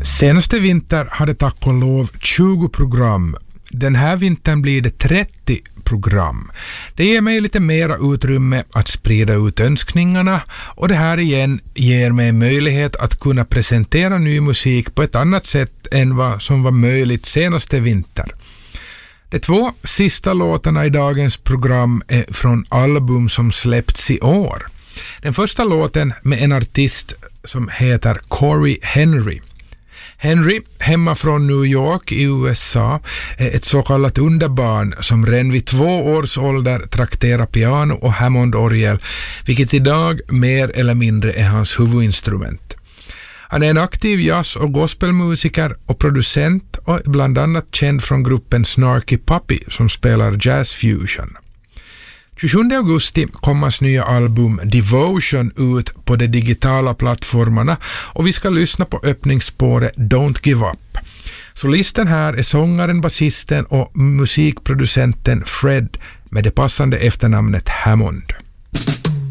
Senaste vinter hade tack och lov 20 program. Den här vintern blir det 30 program. Det ger mig lite mera utrymme att sprida ut önskningarna, och det här igen ger mig möjlighet att kunna presentera ny musik på ett annat sätt än vad som var möjligt senaste vinter. De 2 sista låtarna i dagens program är från album som släppts i år. Den första låten med en artist som heter Corey Henry. Henry, hemma från New York i USA, är ett så kallat underbarn som redan vid 2 års ålder trakterar piano och Hammond-orgel, vilket idag mer eller mindre är hans huvudinstrument. Han är en aktiv jazz- och gospelmusiker och producent och bland annat känd från gruppen Snarky Puppy som spelar jazz fusion. 27 augusti kom hans nya album Devotion ut på de digitala plattformarna, och vi ska lyssna på öppningsspåret Don't Give Up. Solisten här är sångaren, basisten och musikproducenten Fred med det passande efternamnet Hammond.